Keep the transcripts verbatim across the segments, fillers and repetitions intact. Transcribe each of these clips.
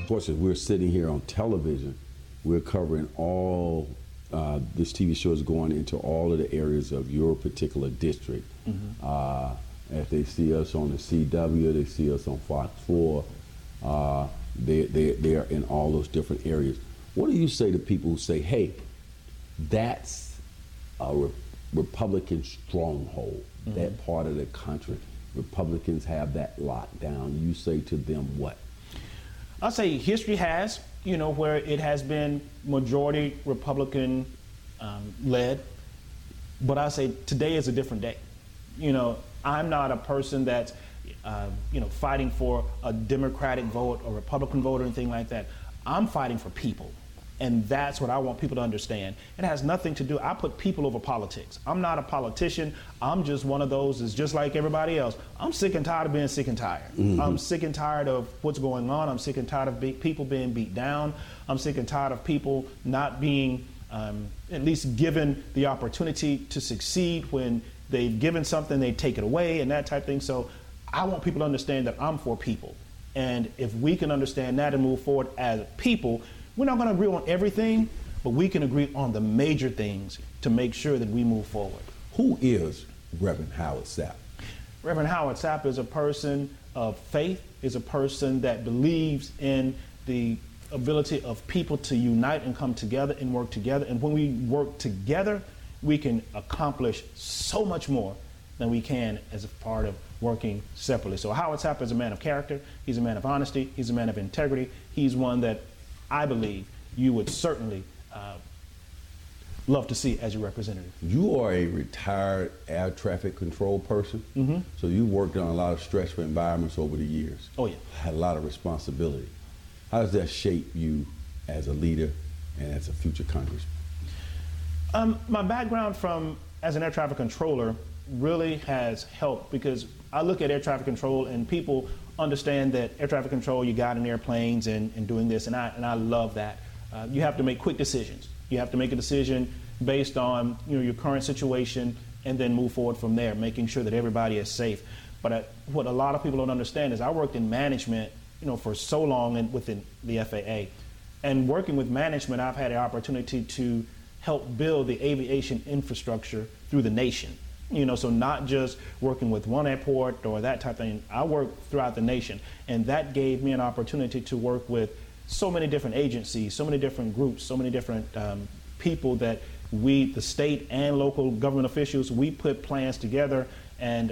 course, as we're sitting here on television, we're covering all, uh, this T V show is going into all of the areas of your particular district. Mm-hmm. uh, if they see us on the C W, they see us on Fox four, uh, they, they, they are in all those different areas. What do you say to people who say, hey, that's a re- Republican stronghold, mm-hmm. that part of the country? Republicans have that locked down. You say to them what? I'll say history has, you know, where it has been majority Republican um, led, but I say today is a different day. You know, I'm not a person that's, uh, you know, fighting for a Democratic vote or Republican vote or anything like that. I'm fighting for people. And that's what I want people to understand. It has nothing to do, I put people over politics. I'm not a politician. I'm just one of those that's just like everybody else. I'm sick and tired of being sick and tired. Mm-hmm. I'm sick and tired of what's going on. I'm sick and tired of be- people being beat down. I'm sick and tired of people not being um, at least given the opportunity to succeed. When they've given something, they take it away and that type of thing. So I want people to understand that I'm for people. And if we can understand that and move forward as people, we're not going to agree on everything, but we can agree on the major things to make sure that we move forward. Who is Reverend Howard Sapp? Reverend Howard Sapp is a person of faith, is a person that believes in the ability of people to unite and come together and work together. And when we work together, we can accomplish so much more than we can as a part of working separately. So Howard Sapp is a man of character. He's a man of honesty. He's a man of integrity. He's one that I believe you would certainly uh, love to see as your representative. You are a retired air traffic control person, mm-hmm. so you worked on a lot of stressful environments over the years. Oh yeah. Had a lot of responsibility. How does that shape you as a leader and as a future congressman? Um, my background from as an air traffic controller really has helped, because I look at air traffic control and people understand that air traffic control, you got in airplanes and, and doing this, and I and I love that. Uh, you have to make quick decisions. You have to make a decision based on, you know, your current situation and then move forward from there, making sure that everybody is safe. But I, what a lot of people don't understand is I worked in management, you know, for so long and within the F A A. And working with management, I've had the opportunity to help build the aviation infrastructure through the nation. You know, so not just working with one airport or that type of thing. I worked throughout the nation, and that gave me an opportunity to work with so many different agencies, so many different groups, so many different um, people that we, the state and local government officials, we put plans together, and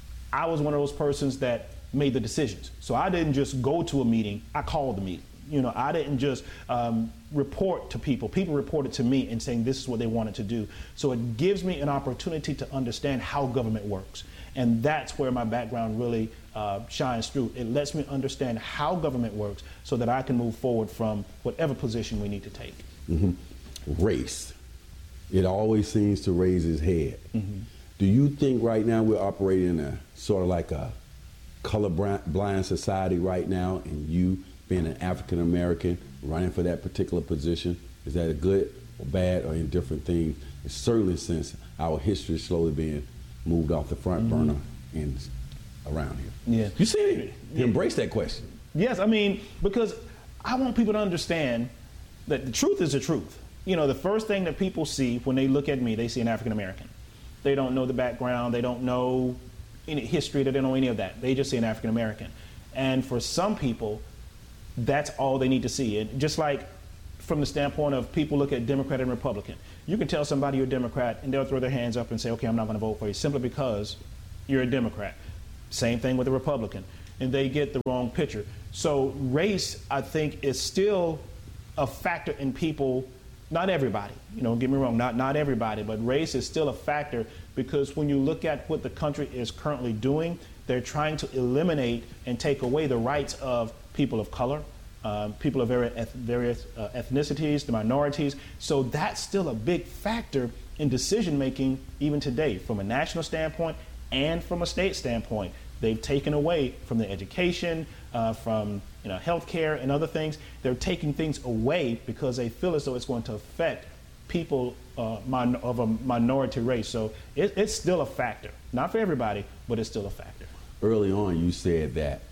I was one of those persons that made the decisions. So I didn't just go to a meeting, I called the meeting. You know, I didn't just um, report to people. People reported to me and saying this is what they wanted to do. So it gives me an opportunity to understand how government works. And that's where my background really uh, shines through. It lets me understand how government works so that I can move forward from whatever position we need to take. Mm-hmm. Race. It always seems to raise its head. Mm-hmm. Do you think right now we're operating in a sort of like a colorblind society right now, and you being an African American running for that particular position, is that a good or bad or indifferent thing? It's certainly, since our history is slowly being moved off the front mm-hmm. burner and around here. Yeah. You see it? You embrace that question. Yes, I mean, because I want people to understand that the truth is the truth. You know, the first thing that people see when they look at me, they see an African American. They don't know the background, they don't know any history, they don't know any of that. They just see an African American. And for some people, that's all they need to see. And just like from the standpoint of people look at Democrat and Republican, you can tell somebody you're a Democrat and they'll throw their hands up and say, okay, I'm not going to vote for you simply because you're a Democrat. Same thing with a Republican. And they get the wrong picture. So race, I think, is still a factor in people, not everybody, you know, don't get me wrong, not, not everybody, but race is still a factor, because when you look at what the country is currently doing, they're trying to eliminate and take away the rights of people of color, um, people of various, various uh, ethnicities, the minorities. So that's still a big factor in decision making even today, from a national standpoint and from a state standpoint. They've taken away from the education, uh, from you know healthcare and other things. They're taking things away because they feel as though it's going to affect people uh, min- of a minority race. So it, it's still a factor, not for everybody, but it's still a factor. Early on, you said that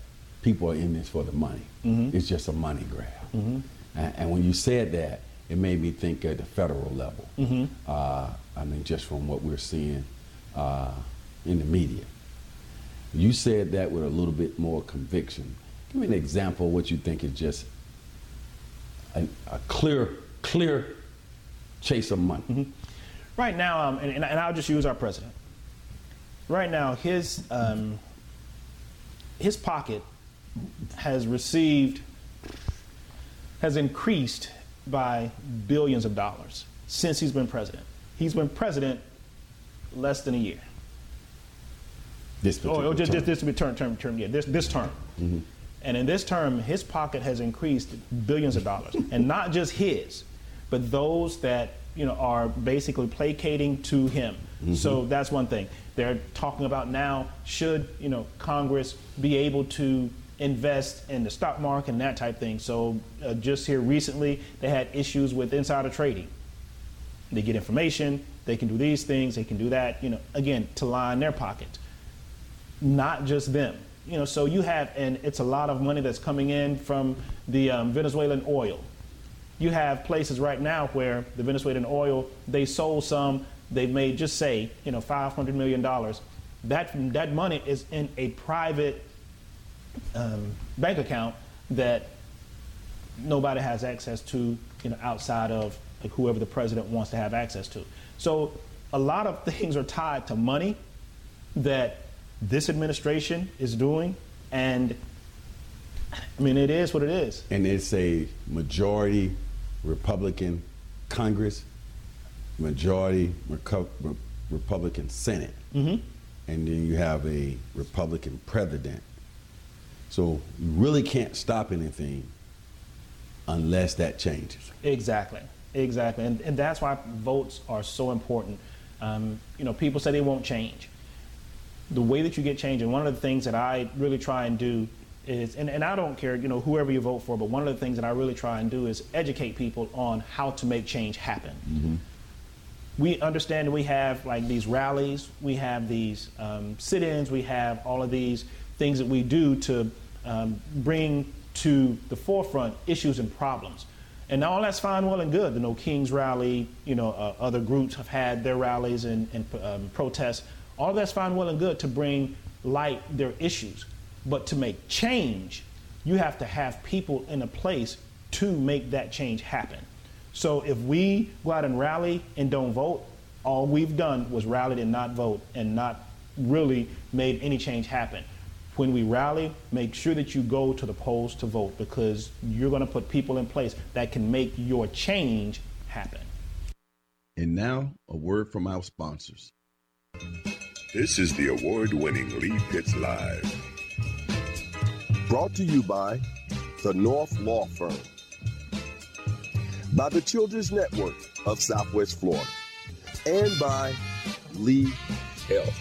people are in this for the money. Mm-hmm. It's just a money grab. Mm-hmm. And, and when you said that, it made me think at the federal level. Mm-hmm. Uh, I mean, just from what we're seeing uh, in the media. You said that with a little bit more conviction. Give me an example of what you think is just a, a clear, clear chase of money. Mm-hmm. Right now, um, and, and I'll just use our president. Right now, his um, his pocket has received, has increased by billions of dollars since he's been president. He's been president less than a year. This or, or just, term. just this term, term, term, yeah, this this term. Mm-hmm. And in this term, his pocket has increased billions of dollars, and not just his, but those that you know are basically placating to him. Mm-hmm. So that's one thing. They're talking about now, should you know Congress be able to invest in the stock market and that type thing. So uh, just here recently, they had issues with insider trading. They get information, they can do these things, they can do that, you know, again, to line their pockets. Not just them. You know, so you have, and it's a lot of money that's coming in from the um, Venezuelan oil. You have places right now where the Venezuelan oil, they sold some, they've made, just say, you know, five hundred million dollars. That, that money is in a private um, bank account that nobody has access to, you know, outside of like, whoever the president wants to have access to. So a lot of things are tied to money that this administration is doing, and I mean, it is what it is. And it's a majority Republican Congress, majority Reco- Re- Republican Senate, mm-hmm. and then you have a Republican president. So you really can't stop anything unless that changes. Exactly, exactly, and and that's why votes are so important. Um, you know, people say they won't change. The way that you get change, and one of the things that I really try and do is, and, and I don't care, you know, whoever you vote for, but one of the things that I really try and do is educate people on how to make change happen. Mm-hmm. We understand that we have like these rallies, we have these um, sit-ins, we have all of these things that we do to um, bring to the forefront issues and problems. And all that's fine, well and good. The No Kings rally, you know, uh, other groups have had their rallies and, and um, protests. All that's fine, well and good to bring light their issues. But to make change, you have to have people in a place to make that change happen. So if we go out and rally and don't vote, all we've done was rallied and not vote and not really made any change happen. When we rally, make sure that you go to the polls to vote, because you're going to put people in place that can make your change happen. And now, a word from our sponsors. This is the award-winning Lee Pitts Live. Brought to you by the North Law Firm, by the Children's Network of Southwest Florida, and by Lee Health.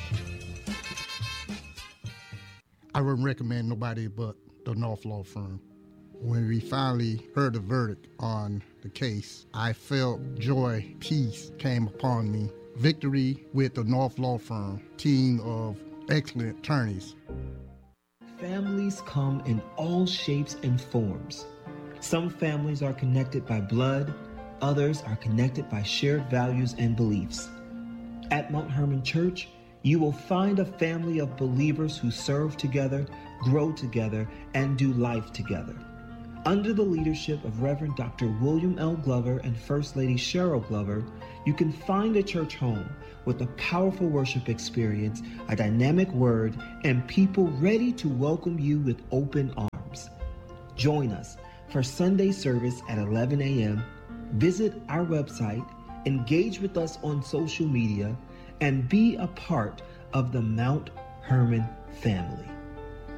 I wouldn't recommend nobody but the North Law Firm. When we finally heard the verdict on the case, I felt joy, peace came upon me. Victory with the North Law Firm, team of excellent attorneys. Families come in all shapes and forms. Some families are connected by blood, others are connected by shared values and beliefs. At Mount Hermon Church, you will find a family of believers who serve together, grow together, and do life together. Under the leadership of Reverend Doctor William L. Glover and First Lady Cheryl Glover, you can find a church home with a powerful worship experience, a dynamic word, and people ready to welcome you with open arms. Join us for Sunday service at eleven a.m. Visit our website, engage with us on social media, and be a part of the Mount Hermon family.